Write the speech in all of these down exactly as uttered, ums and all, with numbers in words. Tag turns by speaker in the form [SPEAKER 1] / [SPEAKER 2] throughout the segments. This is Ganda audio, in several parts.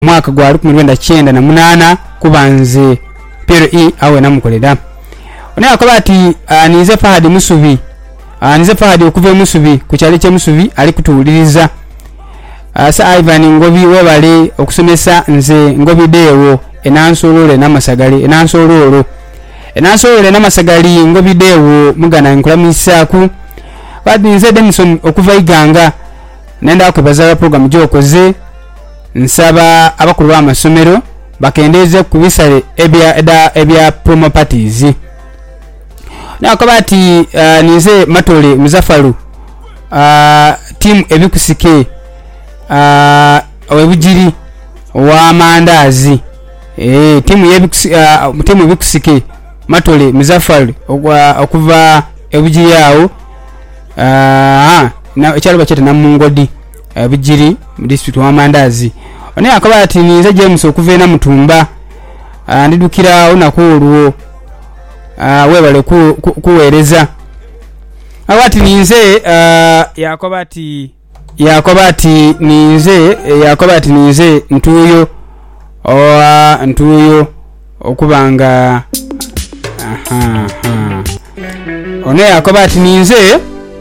[SPEAKER 1] mwaka gwa lukumi lwenda kyenda na munana kubanze P L E awe namukolera one akoba ati anize Fahadi Musubi anize Fahadi okuva Musubi ku kyali kye Musubi ali kutuuliriza asa Ivan Ngobi webale okusomesa nze Ngobi Dewo enansolole namasagale enansololo enansolole namasagali Ngobi Dewo mugana nkulamisaku badi nze Denison okuva Iganga nenda akwebaza program gyokoze nsaba abakulu b'amasomero bakendeze kubisale ebya eda ebya promo parties nakobati uh, nize Matole Muzafaru uh, team ebikusike uh, webujiri wa mandazi eh team yebikusike uh, team ebikusike Matole Muzafaru okuva ebujiri yawo uh, na ekyalo bachete na mungodi ebujiri mu district wa mandazi one akabati nize James okuva na Mutumba uh, ndidukira onakuluwo Uh, webale ku, ku, kuwereza awati ninze uh, yakobati yakobati ninze yakobati ninze ntuyo owa ntuyo okubanga aha aha one yakobati ninze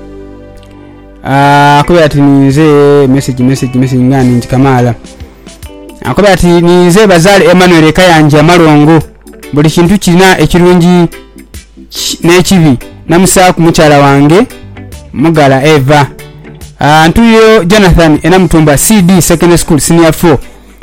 [SPEAKER 1] uh, akobati ninze message message message ngani njikamala akobati ninze bazali Emmanuel Kayanja Amalongo buli kintu kina ekirungi nekibi namusaku mukyala wange Mugala Eva uh, ntuyo Jonathan enamutumba C D secondary school senior four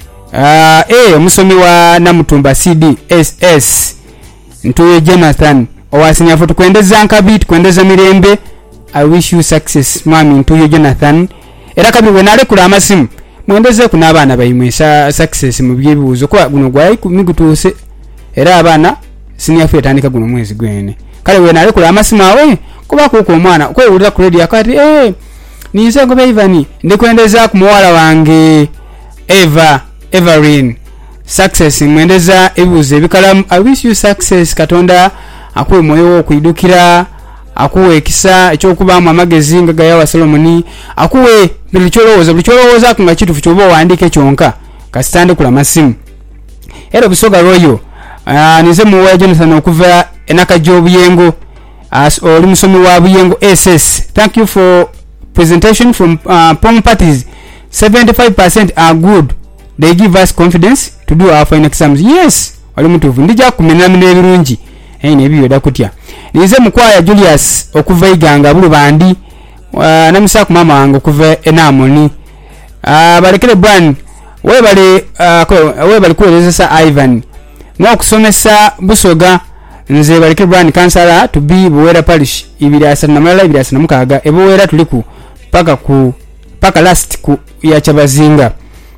[SPEAKER 1] uh, eh musomi wa namutumba C D S S ntuyo Jonathan owa senior four tukwendeza nkabit kwendeza mirembe. I wish you success mami ntuyo Jonathan era kabi wenale kula amasimu mwendeze kuna abana bayimwesa success mu byebuzo kwa guno gwayi kumigutuse era abana senior four tandika guno mwezi gwene kale we nale kula amasimu awe kuba kuko omwana kwe ulira ku radio akati eh nize Ngobe Ivan ndikwendeza ku muwala wange Eva Everine success mwendeza ebuze bikala. I wish you success katonda akuwe moyo okuyidukira akuwe ekisa ekyokuba mu amagezi ngaga yawa Solomoni akuwe bilicholowoza bilicholowoza kunga kitu fuchobo wandike kyonka kasitande kula amasimu era Busoga Royo. Uh, nize muwa Jonathan okuva enaka job yengo as oli musomi wa buyengo S S. Thank you for presentation from uh, promo parties. seventy-five percent are good. They give us confidence to do our final exams. Yes, oli mutuvu ndija kumena mine birungi eh nebiyo dakutya. Nize mukwaya Julius okuva Iganga bulu bandi uh, namusaku mama wangu okuva Enamoni uh, balekele bwan webale uh, webale kueleza Ivan mwa kusomesa Busoga nze balike brand kansala to be Buwera parish ibiri asana namala ibiri asana mukaga ebuwera tuliku paka ku paka last ku ya Chabazinga.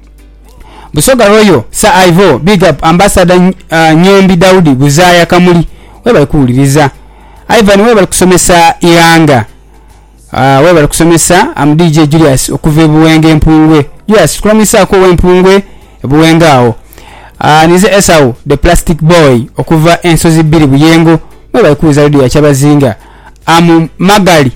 [SPEAKER 1] Busoga Royo sa Ivo big up ambassador uh, Nyombi Daudi Buzaya Kamuli webale kuuliriza. Ivan webale kusomesa Iranga uh, webale kusomesa am D J Julius okuva Buwenge Mpungwe Julius kulamisa ko Wempungwe Buwengao. Uh, nize Esau the plastic boy okuva Ensozi Biri Buyengo mweba kuza radio ya Chabazinga. Amu Magali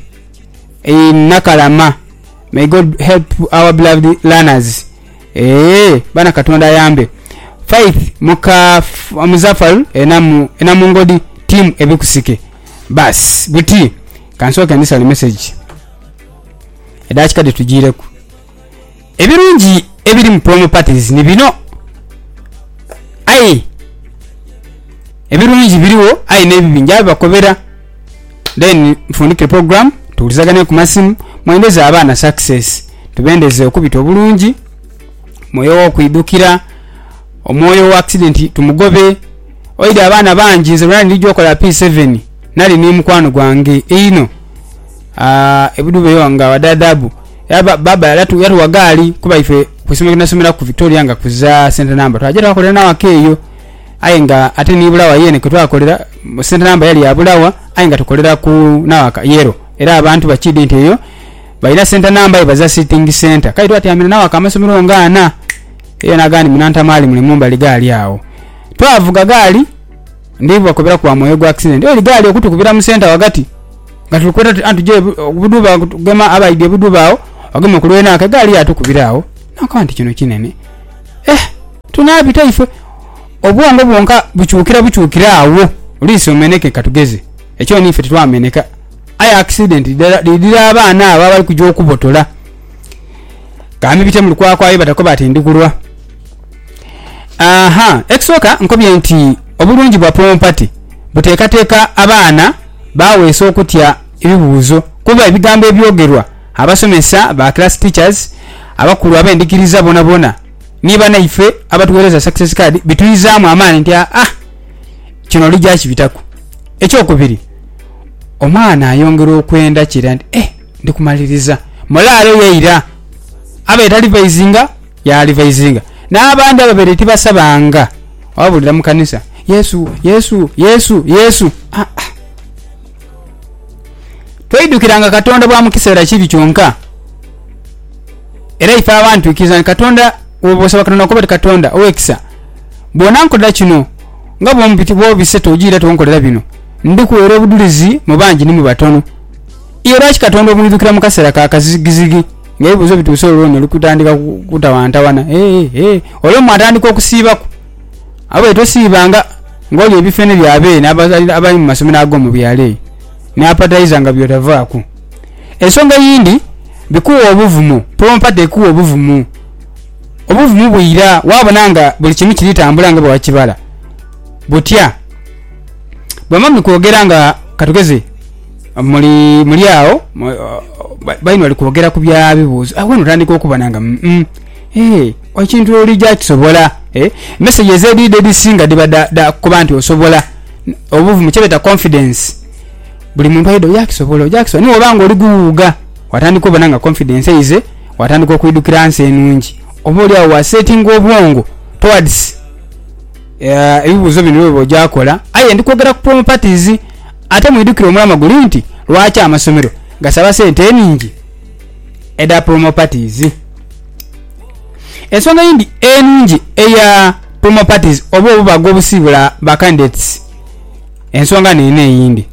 [SPEAKER 1] in Nakalama. May God help our beloved learners. Eh bana katonda yambe. Faith muka Muzafaru enamu enamu ngodi team ebikusike. Bas buti kansoka ndisa le message. Edachika de tujireku. Ebirungi ebiri mu promo parties ni bino. Ai ebirungi biriwo ai nebibi njabe bakobera then mfundike program tulizagane ku masimu mwendeza abana success tubendeze okubita obulungi moyo wo kuidukira omwoyo wa accident tumugobe oida abana banji nze rani lijo kola P seven nali ni mukwano gwange ino ah ebudube yonga wadadabu yaba baba yatu yatu wagali kuba ife kusema nasomera ku Victoria nga kuza center number twajera bakolera nawa keyo ayenga ate nibula wa yene kutwakolera center number yali yabulawa ayenga tukolera ku nawa ka yero era abantu bakidi nteyo bayina center number ibaza sitting center kaitwa ati amina nawa kamasomero ngana eyo nagani munanta mali muli mumba ligali yawo twavuga gali ndivyo akobera kwa moyo gwa accident eyo ligali okutukubira mu center wakati ngatukweta antuje buduba gema abaide budubawo agema kulwena akagali atukubirawo nakanti kino kinene eh tunabita ife obwongo bwonka bukyukira bukyukira awo ulisi omeneke katugeze ekyo nife tetwameneka aya accident dira abaana aba bali kujja okubotola kami bite mu kwa kwayo batako batindikulwa. Aha eksoka nkobye nti obulungi bwa Promo Party buteekateeka abaana baweesa okutya ebibuuzo kuba ebigambo ebyogerwa abasomesa ba class teachers abakulu abendikiriza bona bona niba naife abatuweereza success card bituyizaamu amaani nti ah kino lijja kibitako. Ekyokubiri omwana ayongera okwenda kira nti eh ndikumaliriza mulaalo yeira abeeta livisinga ya livisinga n'abandi ababere tibasabanga wabulira mu kanisa Yesu Yesu Yesu Yesu ah, ah. Twidukiranga Katonda bwa mukiseera kibi kyonka era ifa abantu ikizana Katonda obosaba Katonda ko Katonda owekisa bona nkola kino nga bombiti bo biseto ojira tonkolera bino ndikuwera obudulizi mu bangi ni mu batono iyo lwaki Katonda omulidukira mu kaseera ka kazigizigi ngebuzo bituso olwo lukutandika kutawantawana eh eh olwo mwatandika okusiibako abo etosibanga ngoli ebifene byabe n'abali mu masomero ago mu byale ne apataiza nga byotavaako. Ensonga yindi bikuwa obuvumu Promo Party kuwa obuvumu obuvumu bwira wabonanga buli kimu kiritambula nga bwakibala butya bwamami kwogeranga katugeze muri muri awo bayino ali kwogera ku bya bibuuzo awo notandika okubananga mm eh okintu oli ja kisobola eh message ezedi dedi singa dibada da kuba nti osobola obuvumu kyebeta confidence buli muntu ayido yakisobola jakisobola ni obanga oli guuga watandika okubananga confidence ize watandika okuyidukira nse enungi obuli awo wa setting obwongo towards eh ebibuuzo bino bwo jakola aye ndikwogera ku Promo Parties ate mwidukira omulama guli nti lwaki amasomero gasaba sente eningi eda Promo Parties. Ensonga yindi eningi eya Promo Parties obo obubaga obusibula ba candidates ensonga nene yindi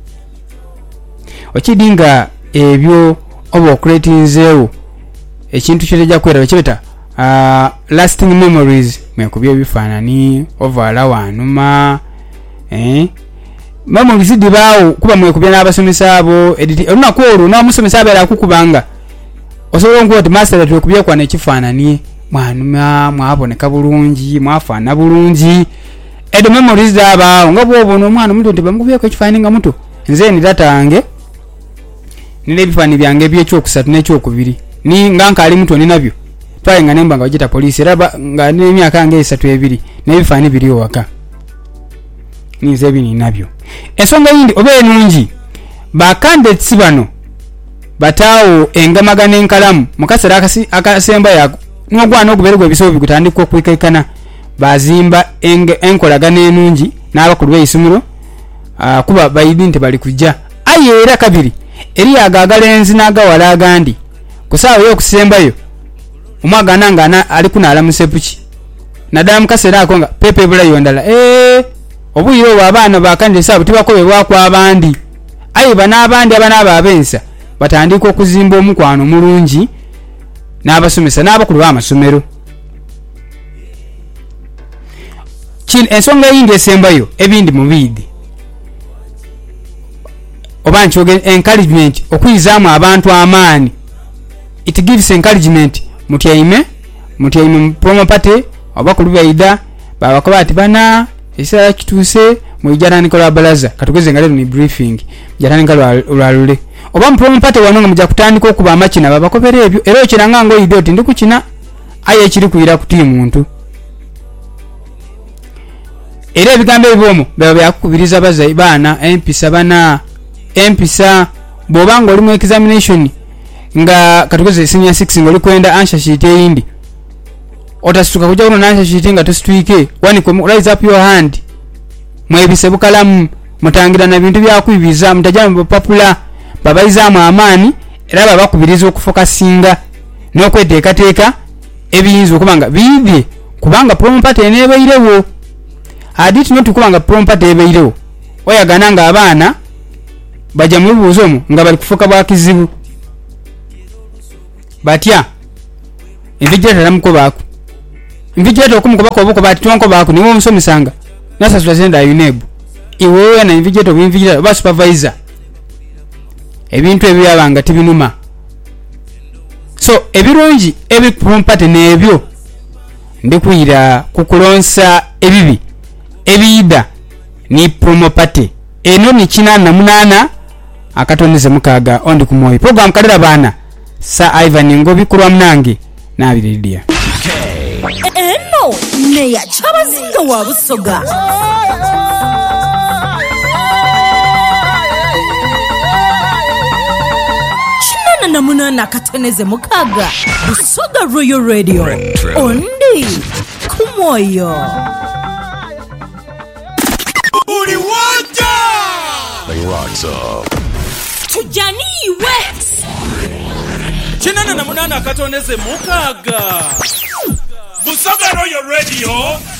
[SPEAKER 1] okidinga ebyo obo creatinzeewo ekintu kyeteja kwera kibeta uh, lasting memories mekubye bifanani ovala wanuma eh mama muzidi bawo kuba mwe kubya n'abasomesa abo editi oluna kworo na musomesa abera kukubanga osobola ngo master twe kubya kwa nekifananie mwanuma mwaboneka bulungi mwafana bulungi edo memories aba nga bwo bono mwana muto tebamukubya kwa kifaninga muto nze ni datange nile bifani byange byekyo kusatu nekyo kubiri ni nganka ali muto ni nabyo twaye nga nemba nga wajita police raba nga ne myaka nge esatu ebiri ne bifani biri waka nize bini nabyo. Ensonga yindi obe enungi ba candidates bano batawo engamagana enkalamu mukasera akasi akasemba yako n'ogwana okuberwa ebisobo bikutandika okwikaikana bazimba enkolagana enungi n'abakulu b'isomero uh, kuba bayidi nti bali kujja aye era kabiri eri agagala enzi n'agawala agandi kusaawa y'okusembayo omwagana nga ali kunaala musepuki naddala mukasera ako nga pepe bulayo ndala eh obuyiro bw'abaana bakandisa butibakobebwa kwa abandi aye bana abandi abana ababensa batandika okuzimba omukwano mulungi n'abasomesa n'abakulu b'amasomero. Kino ensonga yindi esembayo ebindi mubidi oba nkyoge encouragement okwizaamu abantu amaani it gives encouragement mutyaime mutyaime mu Promo Party abakulu baida babakoba ati bana esa kituse mujana nikola balaza katugeze ngale ni briefing jana ngalo lwalule oba mu Promo Party wanonga mujja kutandika okuba amachina babakobere ebyo era okiranga ngo idiot ndi kukina aye kiri kuira ku timu muntu era ebigambo ebibomo baba byakubiriza bazayi bana empisa bana empisa bobanga oli mu examination nga katugeze senior six ngoli kwenda answer sheet eyindi otasuka kuja kuno answer sheet nga tositwike wani ko raise up your hand mwebise bukalamu mutangira na bintu byakwibiza mutajamu papula babaizamu amaani era baba bakubiriza okufokasinga n'okweteeka teeka ebiyinza okubanga bibye kubanga Promo Party enebeirewo. Adit not kubanga Promo Party ebeirewo oyagana nga abaana baja mu bibuuzo mu nga bali kufoka bwa kizibu batya envijja talamuko baako invigilator okumukoba ko buko bati tonko bako niwo omusomisanga nasa tulazenda yunebu iwe na invigilator invigilator ba supervisor ebintu ebyabanga tibinuma so ebirungi ebikumpate nebyo ndikuyira kukulonsa ebibi ebiyida ni promo party eno ni china na munana akatoneze mukaga ondi kumoyi program kalira bana sa Ivan Ngobi kurwa mnange na biridia
[SPEAKER 2] eno ne ya chabazinga wa busoga china na munana akatoneze mukaga busoga Royal Radio ondi kumoyo
[SPEAKER 3] Uri waja They rocks up
[SPEAKER 2] Tujani Wex
[SPEAKER 3] Chinana na munana akatoneze mukaga Busoga Royal Radio